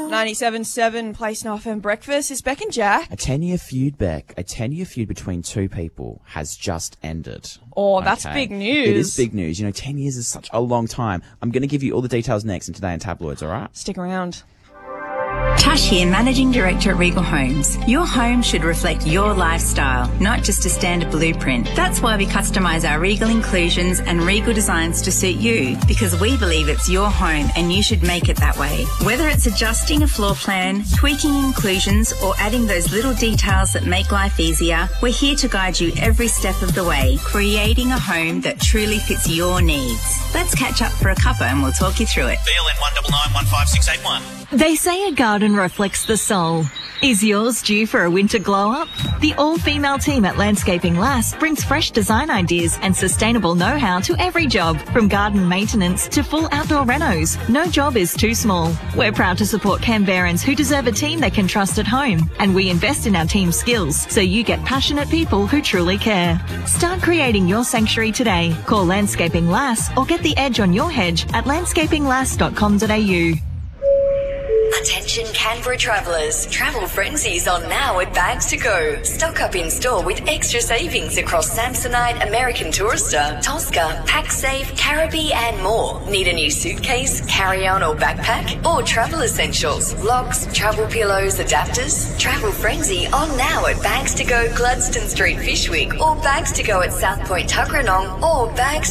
97.7 Play Snow FM Breakfast. It's Beck and Jack. A 10-year feud, Beck. A 10-year feud between two people has just ended. Oh, that's big news. It is big news. 10 years is such a long time. I'm going to give you all the details next in Today in Tabloids, all right? Stick around. Tash here, Managing Director at Regal Homes. Your home should reflect your lifestyle, not just a standard blueprint. That's why we customise our Regal inclusions and Regal designs to suit you, because we believe it's your home and you should make it that way. Whether it's adjusting a floor plan, tweaking inclusions, or adding those little details that make life easier, we're here to guide you every step of the way, creating a home that truly fits your needs. Let's catch up for a cuppa and we'll talk you through it. BLN 199 15681. They say a garden reflects the soul. Is yours due for a winter glow-up? The all-female team at Landscaping Lass brings fresh design ideas and sustainable know-how to every job, from garden maintenance to full outdoor renos. No job is too small. We're proud to support Canberrans who deserve a team they can trust at home, and we invest in our team's skills so you get passionate people who truly care. Start creating your sanctuary today. Call Landscaping Lass or get the edge on your hedge at landscapinglass.com.au. Attention Canberra travellers. Travel Frenzy's on now at Bags to Go. Stock up in store with extra savings across Samsonite, American Tourister, Tosca, PakSafe, Caribbee and more. Need a new suitcase, carry-on or backpack? Or travel essentials, locks, travel pillows, adapters? Travel Frenzy on now at Bags to Go, Gladstone Street, Fishwick, or Bags to Go at South Point, Tuggeranong, or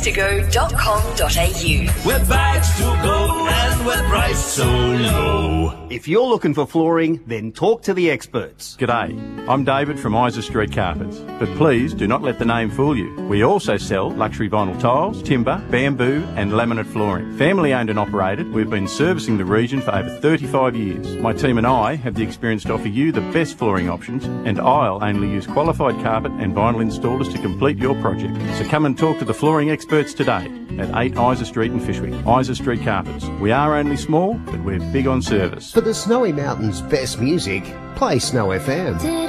bagstogo.com.au. We're Bags to Go and we're priced so low. If you're looking for flooring, then talk to the experts. G'day, I'm David from Isa Street Carpets, but please do not let the name fool you. We also sell luxury vinyl tiles, timber, bamboo and laminate flooring. Family owned and operated, we've been servicing the region for over 35 years. My team and I have the experience to offer you the best flooring options, and I'll only use qualified carpet and vinyl installers to complete your project. So come and talk to the flooring experts today at 8 Isa Street in Fishwick. Isa Street Carpets. We are only small, but we're big on service. For the Snowy Mountains' best music, play Snow FM.